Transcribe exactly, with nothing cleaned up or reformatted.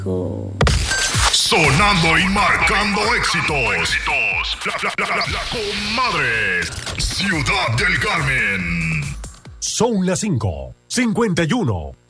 Sonando y marcando éxitos. La, la, la, la, la comadre. Ciudad del Carmen. Son las cinco, cincuenta y uno.